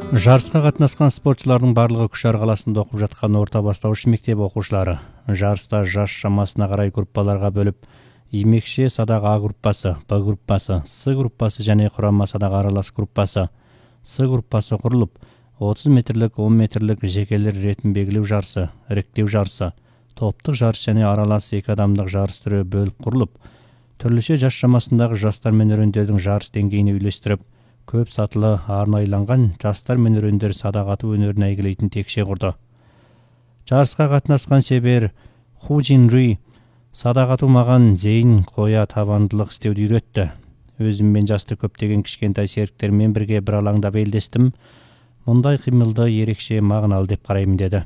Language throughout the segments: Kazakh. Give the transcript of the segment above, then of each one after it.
Жарысқа қатынасқан спортшылардың барлығы Күшар қаласында оқып жатқан орта бастауыш мектеп оқушылары. Жарыста жас шамасына қарай группаларға бөліп, имекше садақ А группасы, Б группасы, С группасы және құрама садақ аралас группасы, С группасы құрылып, 30 метрлік, 10 метрлік жекелер ретін белгілеу жарысы, іріктеу жарысы, топтық жарыс және аралас 2 адамдық жарыс түрі бөліп құрылып, түрліше жас шамасындағы жастар мен өрендердің жарыс деңгейіне үйлестіріп, көп сатылы арнайланған жастар мен өрендер садақ ату өнерін әйгілейтін текше құрды. Жарысқа қатынасқан шебер Ху Джин Ри садақ ату маған зейін қоя табандылық істеуді үйретті. Өзім мен жасты көптеген кішкентай серіктермен бірге бір алаңда белдестім. Мұндай қимылды ерекше мағыналы деп қараймын деді.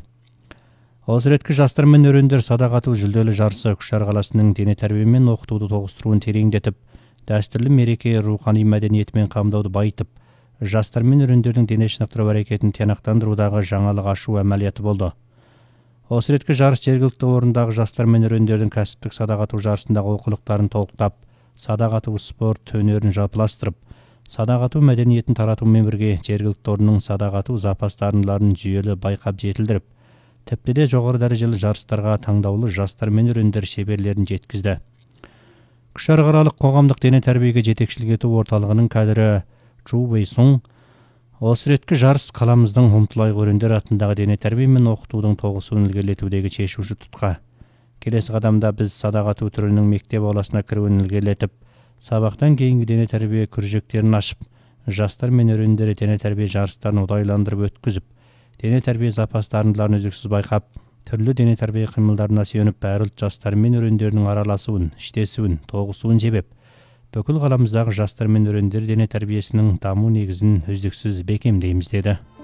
Осы реткі жастар мен өрендер садақ ату жүлделі жарысы Күшар қаласының дене тәрбие мен оқытуды тоғыстыруын тереңдетіп, дәстүрлі мереке рухани мәдениетімен қамдауды байытып, жастар мен өрендердің дене шынықтыру әрекетін тиянақтандырудағы жаңалық ашу әмәлияты болды. Осы реткі жарыс жергілікті орындағы жастар мен өрендердің кәсіптік садақ ату жарысындағы оқулықтарын толықтап, садақ ату спорт өнерін жалпыластырып, садақ ату мәдениетін таратумен бірге жергілікті орынның садақ ату запастарындарын жүйелі байқап жетілдіріп, тіпті де жоғары дәрежелі жарыстарға таңдаулы жастар мен өрендер шеберлерін жеткізді. Күшарқаралық қоғамдық дене тәрбиеге жетекшілік ету орталығының кәдірі Чу Вэй Сун осы реткі жарыс қаламыздың ұмтылайық өрендер атындағы дене тәрбие мен оқытудың тоғысуын ілгерілетудегі шешуші тұтқа. Келесі қадамда біз садақ ату түрінің мектеп ауласына кіруін ілгерілетіп, сабақтан кейінгі дене тәрбие күржектерін ашып, жастар мен өрендер дене тәрбие жарыстарын ұдайландырып өткізіп, дене тәрбие запастарындарын үздіксіз байқап, түрлі дене тәрбие қимылдарына сүйеніп, әр ұлт жастар мен өрендерінің араласуын, іштесуін, тоғысуын жебеп, бүкіл қаламыздағы жастар мен өрендер дене тәрбиесінің даму негізін үздіксіз бекемдейміз деді.